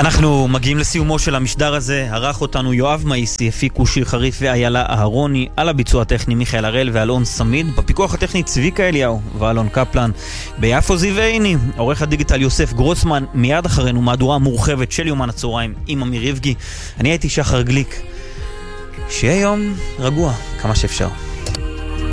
אנחנו מגיעים לסיומו של המשדר הזה. ערך אותנו יואב מאיסי, הפיקו שיר חריף ואיילה אהרוני, על הביצוע הטכני מיכאל הראל ואלון סמיד, בפיקוח הטכני צביקה אליהו ואלון קפלן, ביפו זיוויני, עורך הדיגיטל יוסף גרוסמן. מיד אחרינו מהדורה מורחבת של יומן הצהריים עם אמיר יבגי. אני הייתי שחר גליק. שיהיה יום רגוע כמה שאפשר.